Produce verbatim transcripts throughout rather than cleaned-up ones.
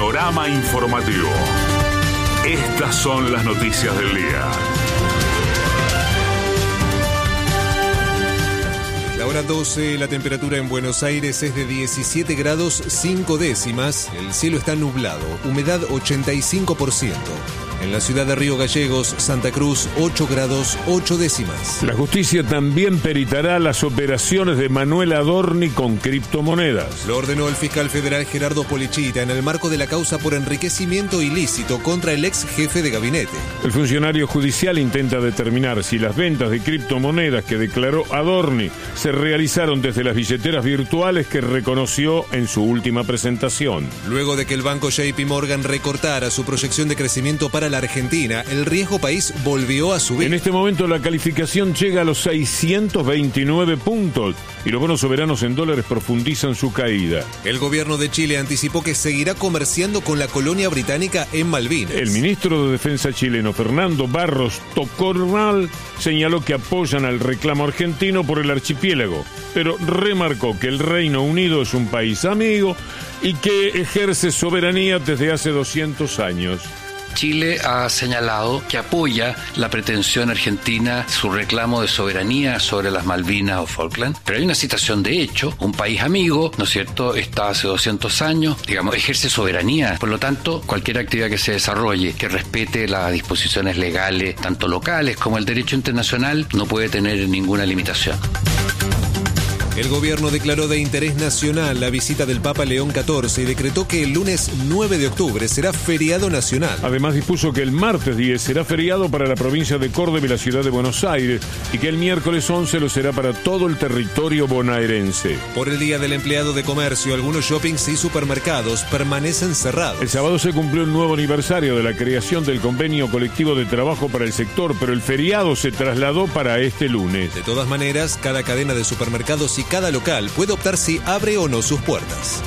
Panorama informativo. Estas son las noticias del día. La hora doce, la temperatura en Buenos Aires es de diecisiete grados cinco décimas. El cielo está nublado, humedad ochenta y cinco por ciento. En la ciudad de Río Gallegos, Santa Cruz, ocho grados ocho décimas. La justicia también peritará las operaciones de Manuel Adorni con criptomonedas. Lo ordenó el fiscal federal Gerardo Polichita en el marco de la causa por enriquecimiento ilícito contra el ex jefe de gabinete. El funcionario judicial intenta determinar si las ventas de criptomonedas que declaró Adorni se realizaron desde las billeteras virtuales que reconoció en su última presentación. Luego de que el banco J P Morgan recortara su proyección de crecimiento para la Argentina, el riesgo país volvió a subir. En este momento la calificación llega a los seiscientos veintinueve puntos y los bonos soberanos en dólares profundizan su caída. El gobierno de Chile anticipó que seguirá comerciando con la colonia británica en Malvinas. El ministro de Defensa chileno, Fernando Barros Tocornal, señaló que apoyan al reclamo argentino por el archipiélago, pero remarcó que el Reino Unido es un país amigo y que ejerce soberanía desde hace doscientos años. Chile ha señalado que apoya la pretensión argentina, su reclamo de soberanía sobre las Malvinas o Falkland, pero hay una situación de hecho, un país amigo, ¿no es cierto?, está hace doscientos años, digamos, ejerce soberanía, por lo tanto, cualquier actividad que se desarrolle, que respete las disposiciones legales, tanto locales como el derecho internacional, no puede tener ninguna limitación. El gobierno declaró de interés nacional la visita del Papa León catorce y decretó que el lunes nueve de octubre será feriado nacional. Además dispuso que el martes diez será feriado para la provincia de Córdoba y la ciudad de Buenos Aires y que el miércoles once lo será para todo el territorio bonaerense. Por el Día del Empleado de Comercio, algunos shoppings y supermercados permanecen cerrados. El sábado se cumplió un nuevo aniversario de la creación del convenio colectivo de trabajo para el sector, pero el feriado se trasladó para este lunes. De todas maneras, cada cadena de supermercados y cada local puede optar si abre o no sus puertas.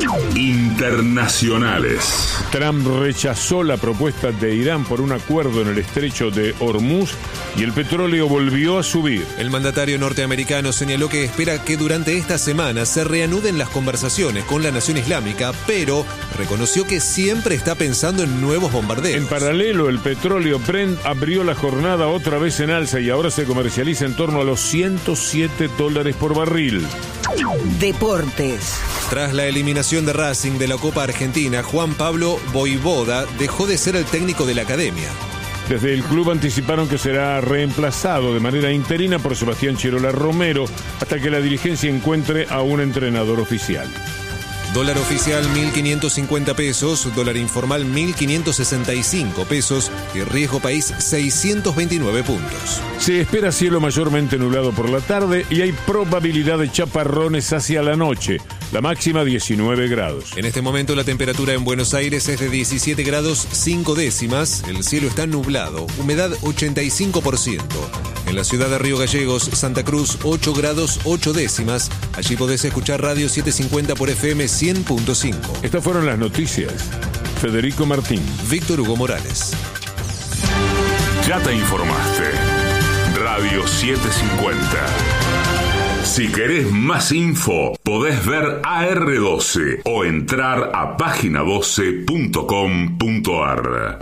Internacionales. Trump rechazó la propuesta de Irán por un acuerdo en el estrecho de Hormuz y el petróleo volvió a subir. El mandatario norteamericano señaló que espera que durante esta semana se reanuden las conversaciones con la nación islámica, pero reconoció que siempre está pensando en nuevos bombardeos. En paralelo, el petróleo Brent abrió la jornada otra vez en alza y ahora se comercializa en torno a los ciento siete dólares por barril. Deportes. Tras la eliminación de Racing de la Copa Argentina, Juan Pablo Voivoda dejó de ser el técnico de la academia. Desde el club anticiparon que será reemplazado de manera interina por Sebastián Chirola Romero hasta que la dirigencia encuentre a un entrenador oficial. Dólar oficial mil quinientos cincuenta pesos, dólar informal mil quinientos sesenta y cinco pesos y riesgo país seiscientos veintinueve puntos. Se espera cielo mayormente nublado por la tarde y hay probabilidad de chaparrones hacia la noche. La máxima diecinueve grados. En este momento la temperatura en Buenos Aires es de diecisiete grados cinco décimas. El cielo está nublado, humedad ochenta y cinco por ciento. En la ciudad de Río Gallegos, Santa Cruz, ocho grados ocho décimas. Allí podés escuchar Radio setecientos cincuenta por F M cien punto cinco. Estas fueron las noticias. Federico Martín. Víctor Hugo Morales. Ya te informaste. Radio setecientos cincuenta. Si querés más info, podés ver A R doce o entrar a página doce punto com punto a r.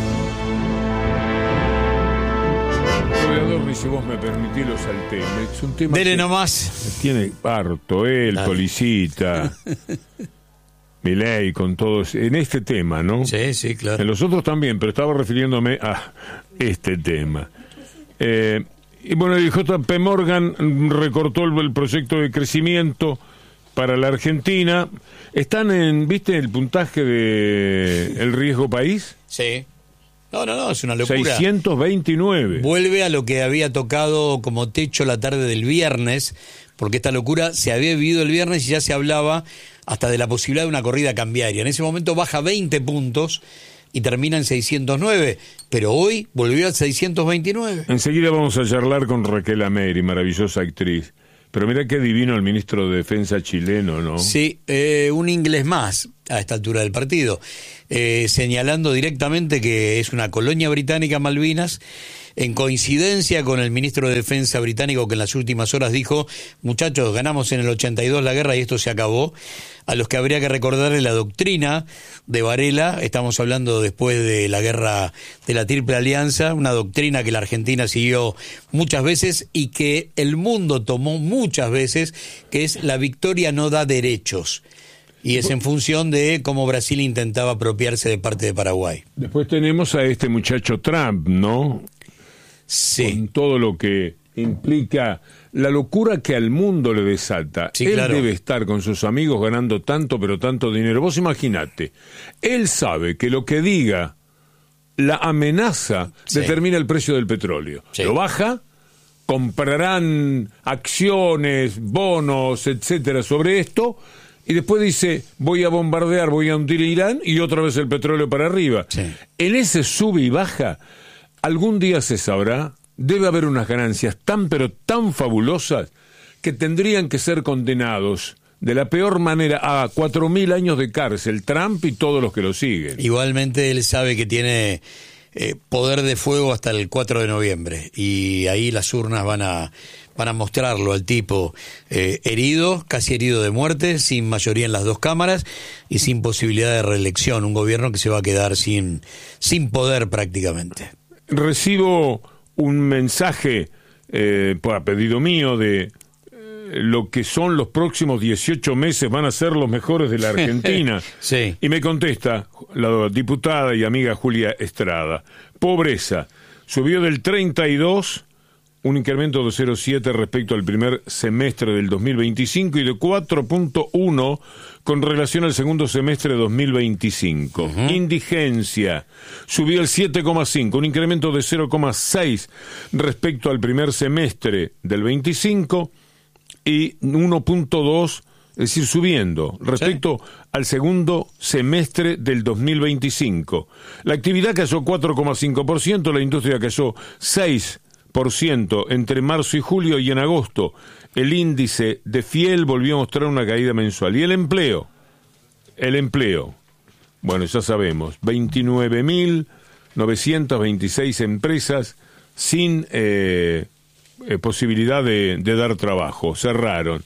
Si vos me permitís lo salté. Es un tema Dele que nomás. Tiene harto, él, Dale. Policita, Milei, con todos. En este tema, ¿no? Sí, sí, claro. En los otros también, pero estaba refiriéndome a este tema. Eh, y bueno, el J P Morgan recortó el, el proyecto de crecimiento para la Argentina. ¿Están en, viste, el puntaje de el riesgo país? Sí. No, no, no, es una locura. seiscientos veintinueve. Vuelve a lo que había tocado como techo la tarde del viernes, porque esta locura se había vivido el viernes y ya se hablaba hasta de la posibilidad de una corrida cambiaria. En ese momento baja veinte puntos y termina en seiscientos nueve, pero hoy volvió a seiscientos veintinueve. Enseguida vamos a charlar con Raquel Ameri, maravillosa actriz. Pero mira qué divino el ministro de Defensa chileno, ¿no? Sí, eh, un inglés más. a esta altura del partido, eh, señalando directamente que es una colonia británica Malvinas, en coincidencia con el ministro de Defensa británico que en las últimas horas dijo, muchachos, ganamos en el ochenta y dos la guerra y esto se acabó, a los que habría que recordarle la doctrina de Varela, estamos hablando después de la guerra de la Triple Alianza, una doctrina que la Argentina siguió muchas veces y que el mundo tomó muchas veces, que es la victoria no da derechos. Y es en función de cómo Brasil intentaba apropiarse de parte de Paraguay. Después tenemos a este muchacho Trump, ¿no? Sí. Con todo lo que implica la locura que al mundo le desata. Sí, él claro. debe estar con sus amigos ganando tanto, pero tanto dinero. Vos imaginate, él sabe que lo que diga, la amenaza, Sí. determina el precio del petróleo. Sí. Lo baja, comprarán acciones, bonos, etcétera, sobre esto, y después dice, voy a bombardear, voy a hundir Irán, y otra vez el petróleo para arriba. Sí. En ese sube y baja, algún día se sabrá, debe haber unas ganancias tan pero tan fabulosas que tendrían que ser condenados de la peor manera a cuatro mil años de cárcel, Trump y todos los que lo siguen. Igualmente él sabe que tiene eh, poder de fuego hasta el cuatro de noviembre y ahí las urnas van a van a mostrarlo al tipo eh, herido, casi herido de muerte, sin mayoría en las dos cámaras y sin posibilidad de reelección, un gobierno que se va a quedar sin, sin poder prácticamente. Recibo un mensaje eh, a pedido mío de eh, lo que son los próximos dieciocho meses van a ser los mejores de la Argentina. Sí. Y me contesta la diputada y amiga Julia Estrada. Pobreza. Subió del treinta y dos, un incremento de cero coma siete respecto al primer semestre del dos mil veinticinco y de cuatro punto uno con relación al segundo semestre de dos mil veinticinco. Uh-huh. Indigencia. Subió el siete coma cinco, un incremento de cero coma seis respecto al primer semestre del veinticinco y uno punto dos, es decir, subiendo respecto sí. al segundo semestre del dos mil veinticinco. La actividad cayó cuatro coma cinco por ciento, la industria cayó seis por ciento entre marzo y julio, y en agosto el índice de Fiel volvió a mostrar una caída mensual. Y el empleo, el empleo, bueno, ya sabemos, veintinueve mil novecientas veintiséis empresas sin eh, eh, posibilidad de, de dar trabajo, cerraron.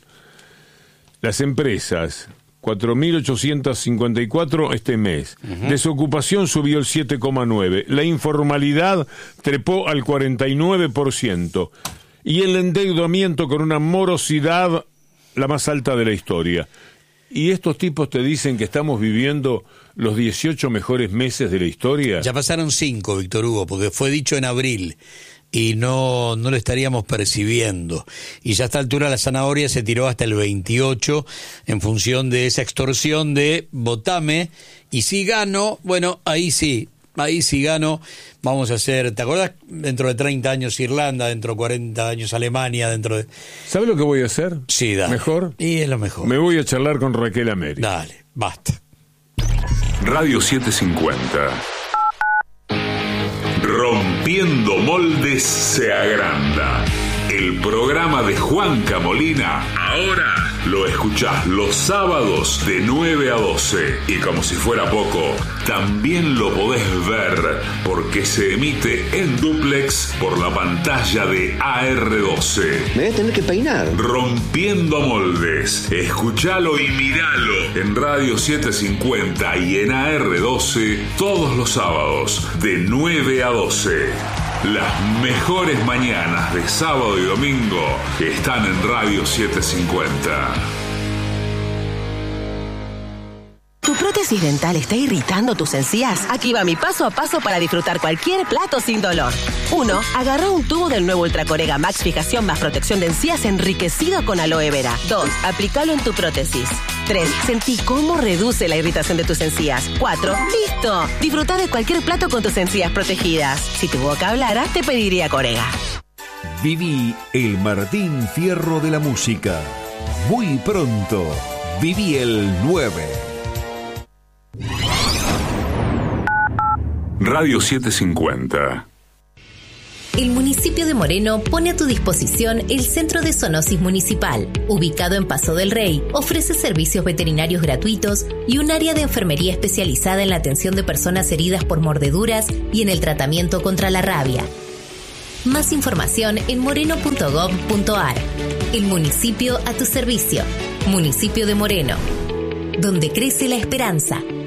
Las empresas, cuatro mil ochocientos cincuenta y cuatro este mes. Uh-huh. Desocupación subió el siete coma nueve. La informalidad trepó al cuarenta y nueve por ciento. Y el endeudamiento con una morosidad la más alta de la historia. Y estos tipos te dicen que estamos viviendo los dieciocho mejores meses de la historia. Ya pasaron cinco, Víctor Hugo, porque fue dicho en abril. Y no, no lo estaríamos percibiendo. Y ya a esta altura la zanahoria se tiró hasta el veintiocho en función de esa extorsión de votame y si gano, bueno, ahí sí, ahí sí gano, vamos a hacer, ¿te acordás? Dentro de treinta años Irlanda, dentro de cuarenta años Alemania, dentro de... ¿Sabes lo que voy a hacer? Sí, dale. ¿Mejor? Y es lo mejor. Me voy a charlar con Raquel Ameri. Dale, basta. Radio setecientos cincuenta. Rompiendo moldes se agranda. El programa de Juanca Molina ahora lo escuchás los sábados de nueve a doce. Y como si fuera poco, también lo podés ver porque se emite en dúplex por la pantalla de A R doce. Me voy a tener que peinar. Rompiendo moldes. Escuchalo y miralo en Radio setecientos cincuenta y en A R doce todos los sábados de nueve a doce. Las mejores mañanas de sábado y domingo están en Radio setecientos cincuenta. ¿Tu prótesis dental está irritando tus encías? Aquí va mi paso a paso para disfrutar cualquier plato sin dolor. uno. Agarra un tubo del nuevo Ultracorega Max Fijación más protección de encías enriquecido con aloe vera. dos. Aplícalo en tu prótesis. tres. Sentí cómo reduce la irritación de tus encías. cuatro. ¡Listo! Disfruta de cualquier plato con tus encías protegidas. Si tu boca hablara, te pediría Corega. Viví el Martín Fierro de la música. Muy pronto, viví el nueve. Radio setecientos cincuenta. El municipio de Moreno pone a tu disposición el Centro de Zoonosis Municipal. Ubicado en Paso del Rey, ofrece servicios veterinarios gratuitos y un área de enfermería especializada en la atención de personas heridas por mordeduras y en el tratamiento contra la rabia. Más información en moreno punto gob punto ar. El municipio a tu servicio. Municipio de Moreno, donde crece la esperanza.